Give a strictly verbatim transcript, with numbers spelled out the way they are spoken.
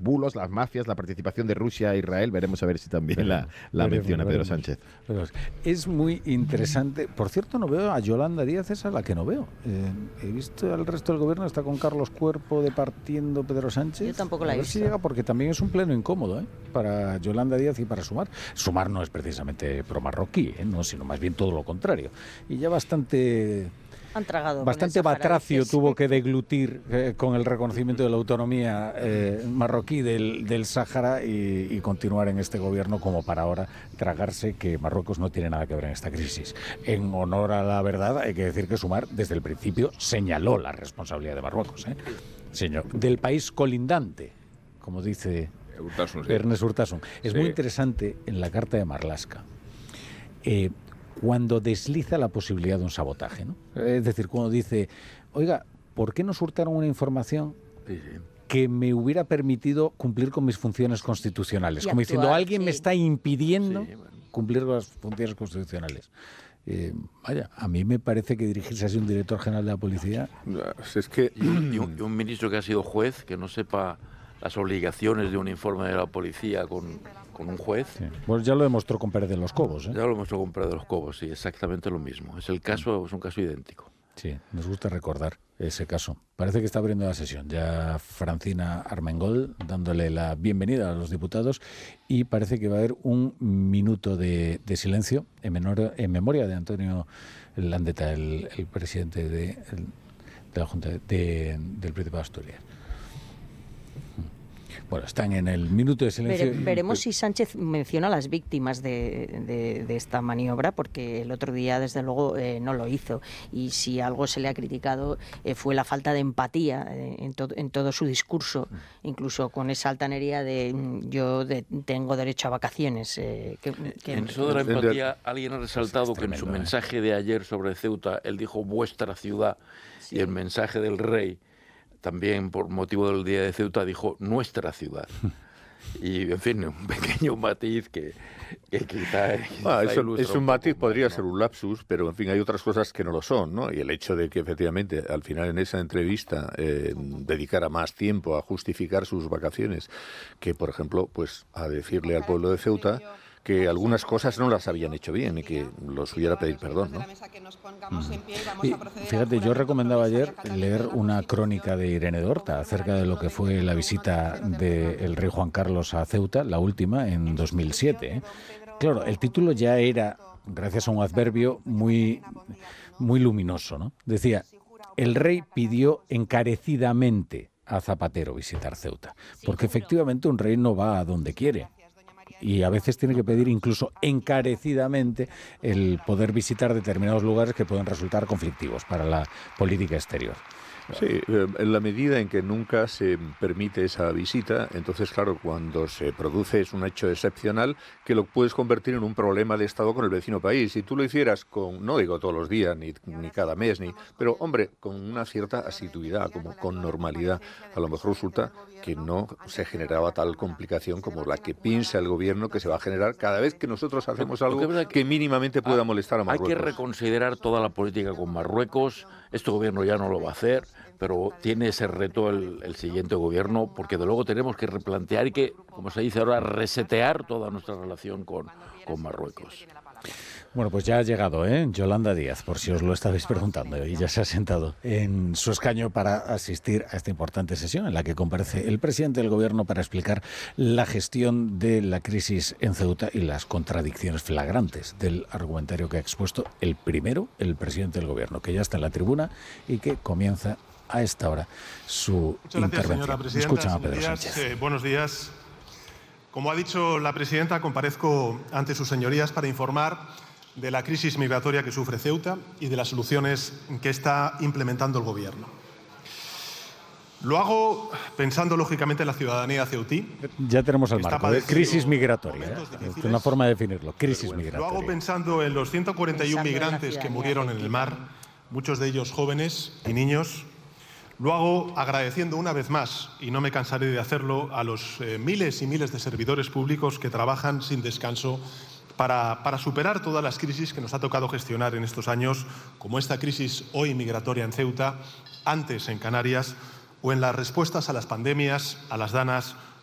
bulos, las mafias, la participación de Rusia e Israel. Veremos a ver si también la, la menciona Pedro Sánchez. Es muy interesante. Por cierto, no veo a Yolanda Díaz, esa es la que no veo. Eh, he visto al resto del gobierno, está con Carlos Cuerpo departiendo Pedro Sánchez. Yo tampoco la he visto. visto. Si llega, porque también es un pleno incómodo, ¿eh? Para Yolanda Díaz y para Sumar. Sumar no es precisamente pro-marroquí, ¿eh? No, sino más bien todo lo contrario. Y ya bastante... Han tragado Bastante con el Sáhara, batracio dices. tuvo que deglutir eh, con el reconocimiento de la autonomía eh, marroquí del, del Sáhara y, y continuar en este gobierno como para ahora tragarse que Marruecos no tiene nada que ver en esta crisis. En honor a la verdad hay que decir que Sumar desde el principio señaló la responsabilidad de Marruecos, ¿eh? Señor, del país colindante, como dice Urtasun, sí. Ernest Urtasun. Es Sí. muy interesante en la carta de Marlaska. Eh, cuando desliza la posibilidad de un sabotaje, ¿no? Es decir, cuando dice, oiga, ¿por qué nos hurtaron una información Sí, sí. que me hubiera permitido cumplir con mis funciones constitucionales? Y Como actuar, diciendo, alguien sí. me está impidiendo Sí, bueno. cumplir con las funciones constitucionales. Eh, vaya, a mí me parece que dirigirse así un director general de la policía... Es que Y un, y un- y un ministro que ha sido juez, que no sepa las obligaciones de un informe de la policía con, con un juez. Sí. Pues ya lo demostró con Pérez de los Cobos, ¿eh? Ya lo hemos comprado de los Cobos, sí, exactamente lo mismo. Es el caso, es un caso idéntico. Sí, nos gusta recordar ese caso. Parece que está abriendo la sesión. Ya Francina Armengol dándole la bienvenida a los diputados y parece que va a haber un minuto de, de silencio en, menor, en memoria de Antonio Landeta, el, el presidente de, el, de la Junta de, de, del Principado de Asturias. Bueno, están en el minuto de silencio. Vere- veremos si Sánchez menciona a las víctimas de, de- de esta maniobra, porque el otro día, desde luego, eh, no lo hizo. Y si algo se le ha criticado eh, fue la falta de empatía eh, en, to- en todo su discurso, incluso con esa altanería de mm, yo de- tengo derecho a vacaciones. eh, que, que- En eso de la empatía, alguien ha resaltado es que en su tremendo, ¿eh? mensaje de ayer sobre Ceuta, él dijo vuestra ciudad, y el mensaje del rey, también por motivo del día de Ceuta, dijo nuestra ciudad. Y, en fin, un pequeño matiz que, que quizá, quizá Ah, eso ilustra es un poco matiz, más, podría ¿no? ser un lapsus, pero en fin, hay otras cosas que no lo son, ¿no? Y el hecho de que efectivamente al final en esa entrevista eh, dedicara más tiempo a justificar sus vacaciones que, por ejemplo, pues a decirle al pueblo de Ceuta que algunas cosas no las habían hecho bien y que los hubiera pedir perdón, ¿no? Y fíjate, yo recomendaba ayer leer una crónica de Irene Dorta acerca de lo que fue la visita del rey Juan Carlos a Ceuta, la última, en dos mil siete. ¿eh? Claro, el título ya era, gracias a un adverbio muy, muy luminoso, ¿no? Decía, el rey pidió encarecidamente a Zapatero visitar Ceuta, porque efectivamente un rey no va a donde quiere. Y a veces tiene que pedir incluso encarecidamente el poder visitar determinados lugares que pueden resultar conflictivos para la política exterior. Sí, eh, en la medida en que nunca se permite esa visita, entonces, claro, cuando se produce es un hecho excepcional que lo puedes convertir en un problema de Estado con el vecino país. Si tú lo hicieras con, no digo todos los días, ni, ni cada mes, ni, pero, hombre, con una cierta asiduidad, como con normalidad, a lo mejor resulta que no se generaba tal complicación como la que piensa el gobierno que se va a generar cada vez que nosotros hacemos Lo que algo es verdad que, que mínimamente pueda ha- molestar a Hay Marruecos. que reconsiderar toda la política con Marruecos. Este gobierno ya no lo va a hacer, pero tiene ese reto el, el siguiente gobierno, porque de luego tenemos que replantear y que, como se dice ahora, resetear toda nuestra relación con, con Marruecos. Bueno, pues ya ha llegado, ¿eh? Yolanda Díaz, por si os lo estabais preguntando, y ya se ha sentado en su escaño para asistir a esta importante sesión en la que comparece el presidente del gobierno para explicar la gestión de la crisis en Ceuta y las contradicciones flagrantes del argumentario que ha expuesto el primero, el presidente del gobierno, que ya está en la tribuna y que comienza a esta hora su Muchas gracias, intervención. señora presidenta. Escuchan a Pedro Señorías, Sánchez. eh, buenos días. Como ha dicho la presidenta, comparezco ante sus señorías para informar de la crisis migratoria que sufre Ceuta y de las soluciones que está implementando el Gobierno. Lo hago pensando, lógicamente, en la ciudadanía ceutí. Ya tenemos el Está marco de padeciendo crisis migratoria. momentos ¿eh? difíciles. Es una forma de definirlo, crisis Lo hago migratoria. pensando en los ciento cuarenta y uno Pensando en la migrantes que ciudadanía murieron en el mar, muchos de ellos jóvenes y niños. Lo hago agradeciendo una vez más, y no me cansaré de hacerlo, a los eh, miles y miles de servidores públicos que trabajan sin descanso para, para superar todas las crisis que nos ha tocado gestionar en estos años, como esta crisis hoy migratoria en Ceuta, antes en Canarias, o en las respuestas a las pandemias, a las danas